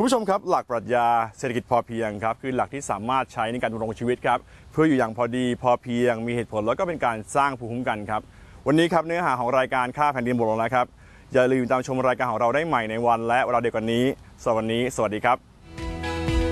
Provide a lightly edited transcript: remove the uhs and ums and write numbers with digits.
คุณผู้ชมครับหลักปรัชญาเศรษฐกิจพอเพียงครับคือหลักที่สามารถใช้ในการดำรงชีวิตครับเพื่ออยู่อย่างพอดีพอเพียงมีเหตุผลแล้วก็เป็นการสร้างภูมิคุ้มกันครับวันนี้ครับเนื้อหาของรายการค่าแผ่นดินหมดลงแล้วครับอย่าลืมตามชมรายการของเราได้ใหม่ในวันและเวลาเดียวกันนี้สวัสดีครับ